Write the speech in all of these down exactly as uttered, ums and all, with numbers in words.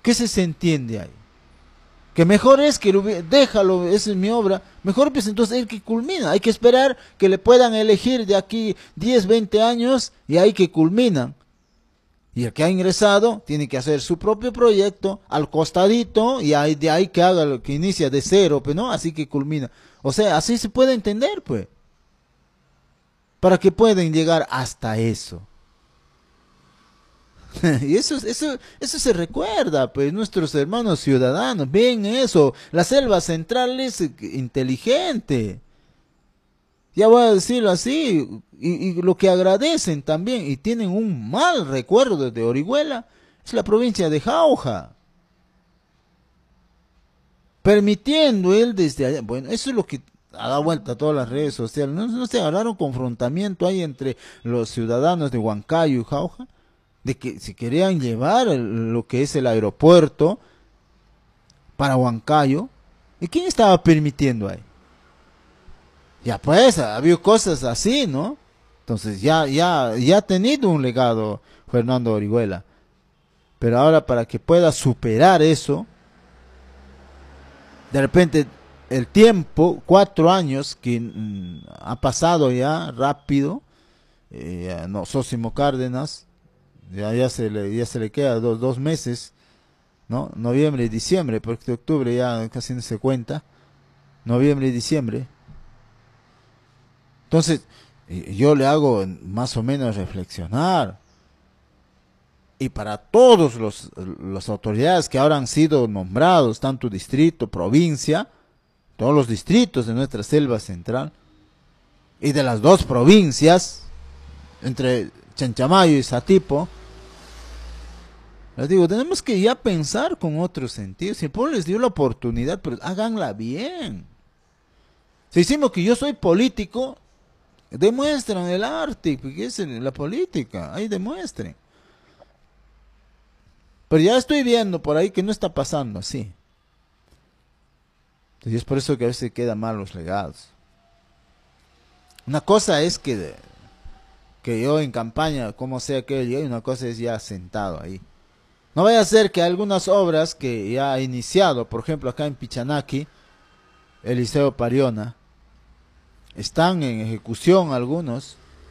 ¿Qué se, se entiende ahí? Que mejor es que lo, déjalo, esa es mi obra, mejor pues entonces el que culmina, hay que esperar que le puedan elegir de aquí diez, veinte años y ahí que culminan. Y el que ha ingresado tiene que hacer su propio proyecto al costadito y ahí, de ahí que haga lo que inicia de cero, pues no, así que culmina. O sea, así se puede entender, pues. Para que puedan llegar hasta eso. Y eso, eso, eso se recuerda, pues nuestros hermanos ciudadanos ven eso. La selva central es inteligente. Ya voy a decirlo así. Y, y lo que agradecen también y tienen un mal recuerdo de Orihuela es la provincia de Jauja. Permitiendo él desde allá. Bueno, eso es lo que ha dado vuelta a todas las redes sociales. No, no se agarraron confrontamiento ahí entre los ciudadanos de Huancayo y Jauja, de que si querían llevar el, lo que es el aeropuerto para Huancayo, ¿y quién estaba permitiendo ahí? Ya pues, ha habido cosas así, ¿no? Entonces ya, ya, ya ha tenido un legado Fernando Orihuela. Pero ahora para que pueda superar eso, de repente el tiempo, cuatro años que mm, ha pasado ya rápido, eh, no, Sósimo Cárdenas, ya, ya se le, ya se le queda dos, dos meses, ¿no? Noviembre y diciembre, porque de octubre ya casi no se cuenta, noviembre y diciembre. Entonces, yo le hago más o menos reflexionar. Y para todos los las autoridades que ahora han sido nombrados, tanto distrito, provincia, todos los distritos de nuestra selva central, y de las dos provincias, entre Chanchamayo y Satipo, les digo, tenemos que ya pensar con otro sentido. Si el pueblo les dio la oportunidad, pero háganla bien. Si decimos que yo soy político, demuestran el arte, que es la política, ahí demuestren. Pero ya estoy viendo por ahí que no está pasando así. Y es por eso que a veces quedan mal los legados. Una cosa es que, que yo en campaña, como sea que yo, y una cosa es ya sentado ahí. No vaya a ser que algunas obras que ya ha iniciado, por ejemplo acá en Pichanaki, Eliseo Pariona, están en ejecución algunos,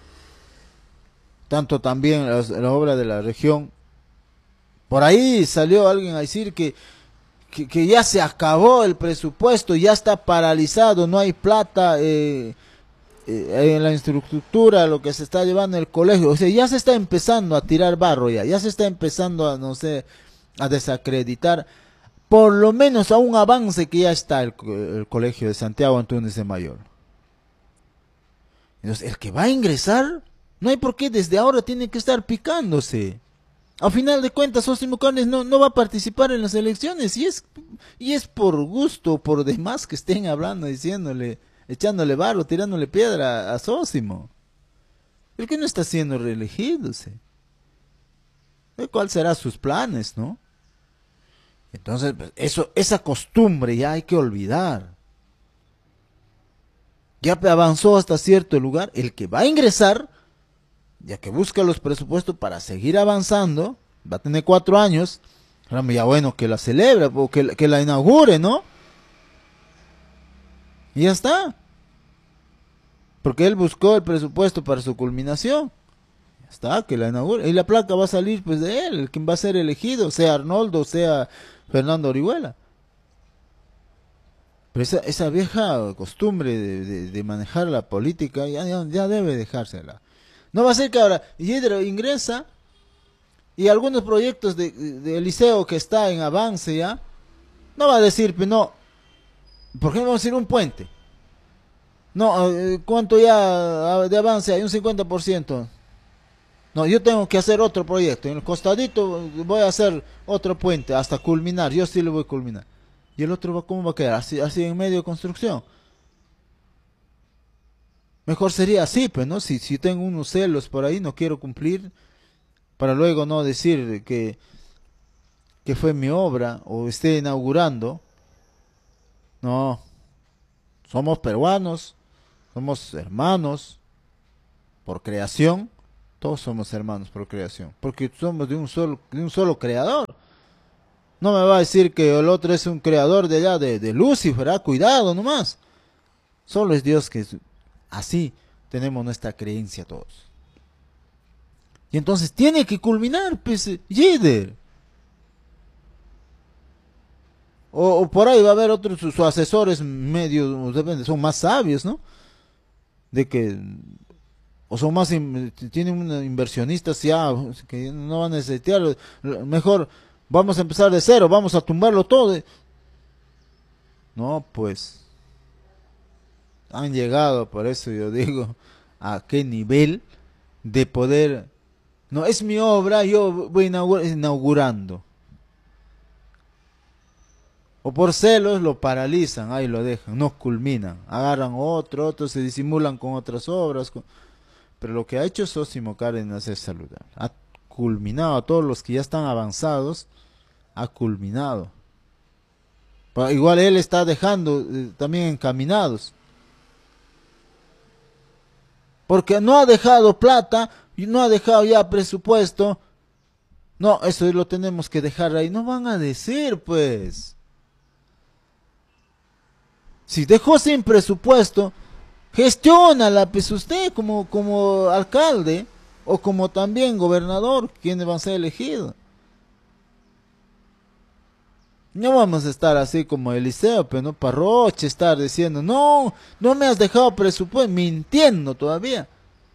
tanto también las, la obra de la región. Por ahí salió alguien a decir que, que, que ya se acabó el presupuesto, ya está paralizado, no hay plata eh, eh, en la infraestructura, lo que se está llevando en el colegio. O sea, ya se está empezando a tirar barro ya, ya se está empezando a, no sé, a desacreditar, por lo menos a un avance que ya está el, el colegio de Santiago Antúnez de Mayor. Entonces, el que va a ingresar, no hay por qué desde ahora tiene que estar picándose. A final de cuentas, Sósimo Cárdenas no, no va a participar en las elecciones y es, y es por gusto, por demás que estén hablando, diciéndole, echándole barro, tirándole piedra a Sósimo. El que no está siendo reelegido, ¿cuál serán sus planes, no? Entonces, eso, esa costumbre ya hay que olvidar. Ya avanzó hasta cierto lugar, el que va a ingresar, ya que busca los presupuestos para seguir avanzando, va a tener cuatro años, ya bueno, que la celebre, o que, que la inaugure, ¿no? Y ya está. Porque él buscó el presupuesto para su culminación. Ya está, que la inaugure. Y la placa va a salir pues de él, el quien va a ser elegido, sea Arnoldo, sea Fernando Orihuela. Pero esa, esa vieja costumbre de, de, de manejar la política ya, ya, ya debe dejársela. No va a ser que ahora Yedro ingresa y algunos proyectos de, de liceo que está en avance ya, no va a decir, pues no, por ejemplo, vamos a decir un puente. No, ¿cuánto ya de avance hay? Un cincuenta por ciento. No, yo tengo que hacer otro proyecto. En el costadito voy a hacer otro puente hasta culminar. Yo sí lo voy a culminar. ¿Y el otro cómo va a quedar? Así, así en medio de construcción. Mejor sería así, pues, ¿no? Si, si tengo unos celos por ahí, no quiero cumplir, para luego no decir que, que fue mi obra o esté inaugurando. No, somos peruanos, somos hermanos por creación, todos somos hermanos por creación, porque somos de un solo, de un solo creador. No me va a decir que el otro es un creador de allá, de, de Lucifer, ah, cuidado nomás. Solo es Dios que es, así tenemos nuestra creencia todos. Y entonces tiene que culminar, pues, Yider. O, o por ahí va a haber otros, sus, sus asesores medio, depende, son más sabios, ¿no? De que, o son más, in- tienen un inversionistas ya, que no van a necesitar, mejor vamos a empezar de cero, vamos a tumbarlo todo. No, pues, han llegado, por eso yo digo, a qué nivel de poder, no, es mi obra, yo voy inaugur- inaugurando. O por celos lo paralizan, ahí lo dejan, no culminan, agarran otro, otro, se disimulan con otras obras, con- pero lo que ha hecho Sosimo Cárdenas es saludable, ha culminado a todos los que ya están avanzados, ha culminado. Pa- Igual él está dejando eh, también encaminados, porque no ha dejado plata y no ha dejado ya presupuesto, no, eso lo tenemos que dejar ahí, no van a decir pues. Si dejó sin presupuesto, gestiónala, pues usted como, como alcalde o como también gobernador, quienes van a ser elegidos. No vamos a estar así como Eliseo, pero no Parroche, estar diciendo, no, no me has dejado presupuesto, mintiendo todavía.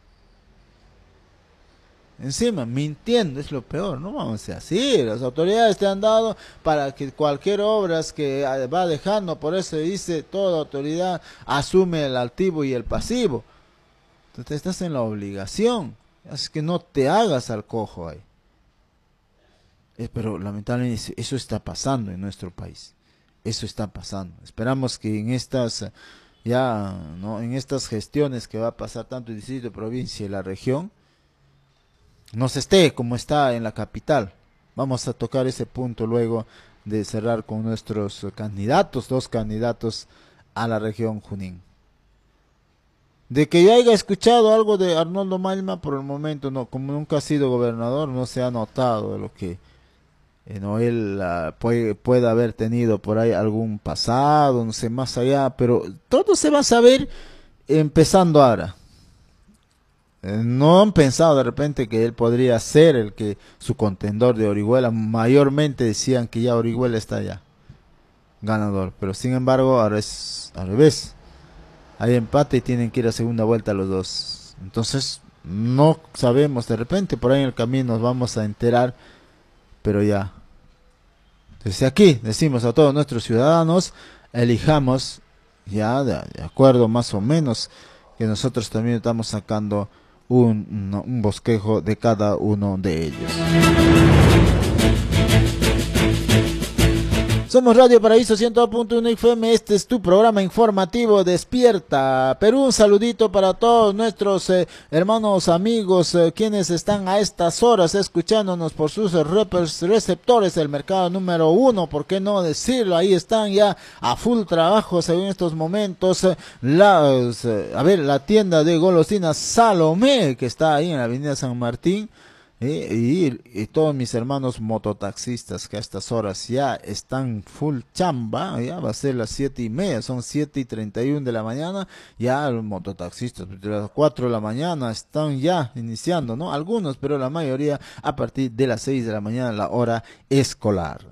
Encima, mintiendo es lo peor, no vamos a ser así, las autoridades te han dado para que cualquier obra que ah, va dejando, por eso dice, toda autoridad asume el activo y el pasivo. Entonces estás en la obligación, es que no te hagas al cojo ahí. Eh, pero lamentablemente eso está pasando en nuestro país, eso está pasando. Esperamos que en estas, eh, ya, ¿no? En estas gestiones que va a pasar tanto el distrito, provincia y la región, no se esté como está en la capital. Vamos a tocar ese punto luego de cerrar con nuestros candidatos, dos candidatos a la región Junín. De que yo haya escuchado algo de Arnoldo Malma, por el momento no, como nunca ha sido gobernador, no se ha notado de lo que eh, no él uh, puede, puede haber tenido por ahí algún pasado, no sé, más allá, pero todo se va a saber empezando ahora. Eh, No han pensado de repente que él podría ser el que su contendor de Orihuela. Mayormente decían que ya Orihuela está ya ganador, pero sin embargo ahora es al revés. Hay empate y tienen que ir a segunda vuelta los dos. Entonces no sabemos, de repente por ahí en el camino nos vamos a enterar, pero ya. Desde aquí decimos a todos nuestros ciudadanos, elijamos ya de, de acuerdo más o menos que nosotros también estamos sacando un, un, un bosquejo de cada uno de ellos. Somos Radio Paraíso ciento dos punto uno F M, este es tu programa informativo Despierta Perú. Un saludito para todos nuestros eh, hermanos, amigos, eh, quienes están a estas horas escuchándonos por sus repers, receptores del mercado número uno, ¿por qué no decirlo? Ahí están ya a full trabajo según estos momentos. Eh, las, eh, a ver, la tienda de golosinas Salomé, que está ahí en la avenida San Martín. Y, y, y todos mis hermanos mototaxistas que a estas horas ya están full chamba, ya va a ser las siete y media, son siete y treinta y uno de la mañana, ya los mototaxistas de las cuatro de la mañana están ya iniciando, ¿no? Algunos, pero la mayoría a partir de las seis de la mañana, la hora escolar.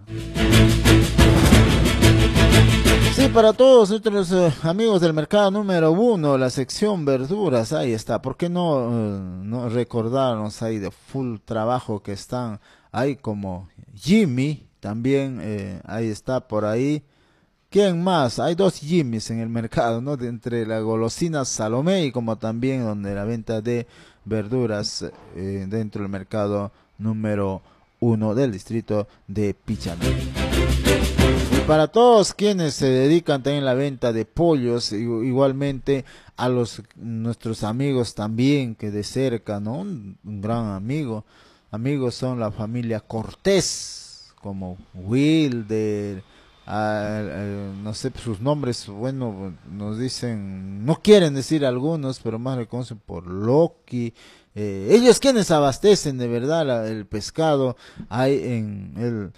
Sí, para todos nuestros eh, amigos del mercado número uno, la sección verduras, ahí está. ¿Por qué no, eh, no recordarnos ahí de full trabajo que están ahí como Jimmy? También eh, ahí está por ahí. ¿Quién más? Hay dos Jimmys en el mercado, ¿no? De entre la golosina Salomé y como también donde la venta de verduras eh, dentro del mercado número uno del distrito de Pichana. Para todos quienes se dedican también a la venta de pollos, igualmente a los nuestros amigos también que de cerca, ¿no? Un, un gran amigo, amigos son la familia Cortés, como Wilder, ah, eh, no sé sus nombres, bueno, nos dicen, no quieren decir algunos, pero más reconocen por Loki. Eh, ellos quienes abastecen de verdad la, el pescado hay en el